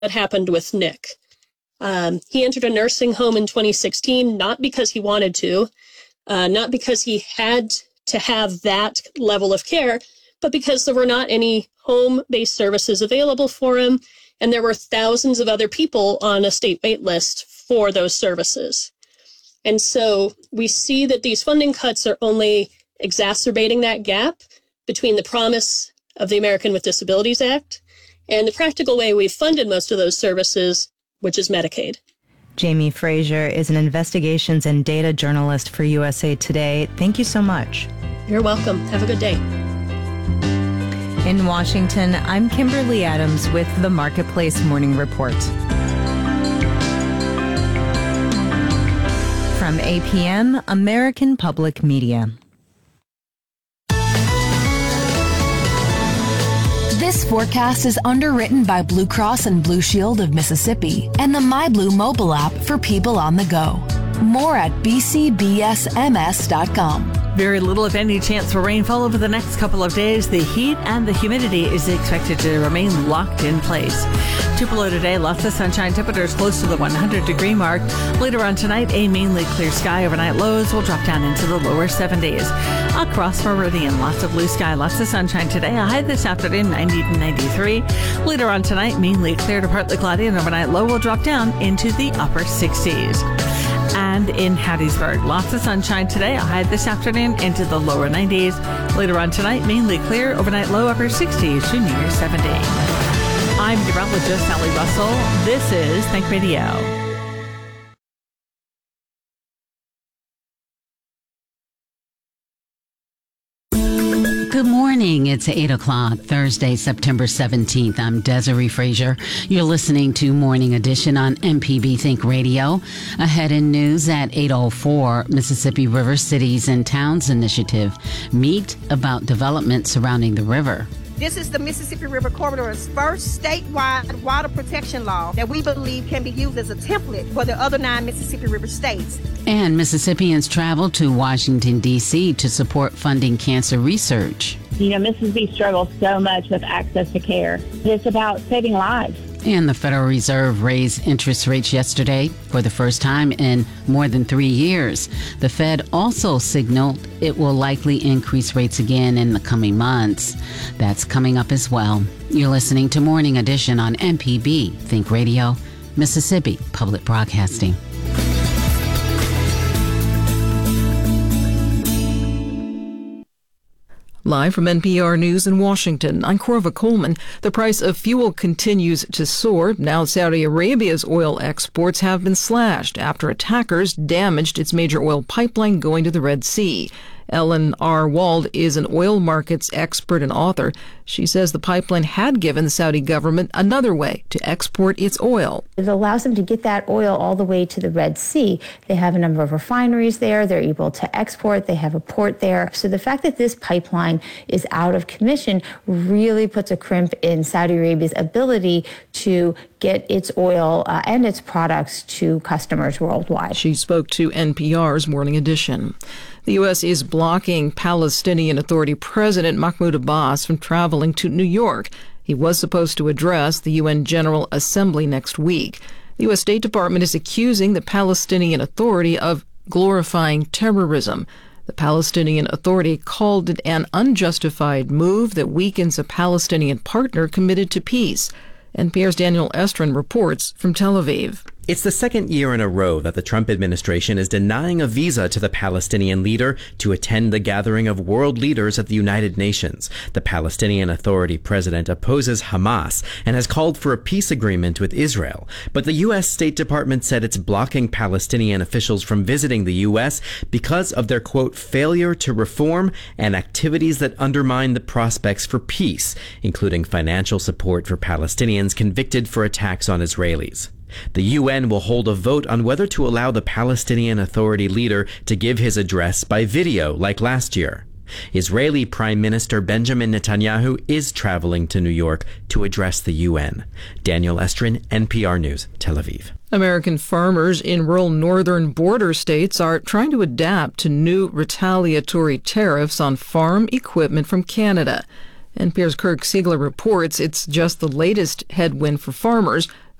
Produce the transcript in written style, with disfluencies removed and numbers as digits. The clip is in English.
happened with Nick. He entered a nursing home in 2016, not because he wanted to, not because he had to have that level of care, but because there were not any home-based services available for him, and there were thousands of other people on a state wait list for those services. And so we see that these funding cuts are only exacerbating that gap between the promise of the American with Disabilities Act and the practical way we've funded most of those services, which is Medicaid. Jamie Frazier is an investigations and data journalist for USA Today. Thank you so much. You're welcome. Have a good day. In Washington, I'm Kimberly Adams with the Marketplace Morning Report. From APM, American Public Media. This forecast is underwritten by Blue Cross and Blue Shield of Mississippi and the MyBlue mobile app for people on the go. More at bcbsms.com. Very little, if any, chance for rainfall over the next couple of days. The heat and the humidity is expected to remain locked in place. Tupelo today, lots of sunshine, temperatures close to the 100-degree mark. Later on tonight, a mainly clear sky. Overnight lows will drop down into the lower 70s. Across Meridian, lots of blue sky, lots of sunshine today. A high this afternoon, 90 to 93. Later on tonight, mainly clear to partly cloudy, and overnight low will drop down into the upper 60s. And in Hattiesburg, lots of sunshine today, a high this afternoon into the lower 90s. Later on tonight, mainly clear, overnight low upper 60s to near 70. I'm meteorologist Sally Russell. This is Think Radio. Good morning. It's 8 o'clock, Thursday, September 17th. I'm Desiree Frazier. You're listening to Morning Edition on MPB Think Radio. Ahead in news at 8:04, Mississippi River Cities and Towns Initiative meet about development surrounding the river. This is the Mississippi River Corridor's first statewide water protection law that we believe can be used as a template for the other 9 Mississippi River states. And Mississippians travel to Washington, D.C. to support funding cancer research. You know, Mississippi struggles so much with access to care. It's about saving lives. And the Federal Reserve raised interest rates yesterday for the first time in more than 3 years. The Fed also signaled it will likely increase rates again in the coming months. That's coming up as well. You're listening to Morning Edition on MPB Think Radio, Mississippi Public Broadcasting. Live from NPR News in Washington, I'm Corva Coleman. The price of fuel continues to soar. Now Saudi Arabia's oil exports have been slashed after attackers damaged its major oil pipeline going to the Red Sea. Ellen R. Wald is an oil markets expert and author. She says the pipeline had given the Saudi government another way to export its oil. It allows them to get that oil all the way to the Red Sea. They have a number of refineries there. They're able to export. They have a port there. So the fact that this pipeline is out of commission really puts a crimp in Saudi Arabia's ability to get its oil and its products to customers worldwide. She spoke to NPR's Morning Edition. The U.S. is blocking Palestinian Authority President Mahmoud Abbas from traveling to New York. He was supposed to address the UN General Assembly next week. The U.S. State Department is accusing the Palestinian Authority of glorifying terrorism. The Palestinian Authority called it an unjustified move that weakens a Palestinian partner committed to peace. NPR's Daniel Estrin reports from Tel Aviv. It's the second year in a row that the Trump administration is denying a visa to the Palestinian leader to attend the gathering of world leaders at the United Nations. The Palestinian Authority president opposes Hamas and has called for a peace agreement with Israel. But the U.S. State Department said it's blocking Palestinian officials from visiting the U.S. because of their, quote, failure to reform and activities that undermine the prospects for peace, including financial support for Palestinians convicted for attacks on Israelis. The UN will hold a vote on whether to allow the Palestinian Authority leader to give his address by video like last year. Israeli Prime Minister Benjamin Netanyahu is traveling to New York to address the UN. Daniel Estrin, NPR News, Tel Aviv. American farmers in rural northern border states are trying to adapt to new retaliatory tariffs on farm equipment from Canada. NPR's Kirk Siegler reports it's just the latest headwind for farmers.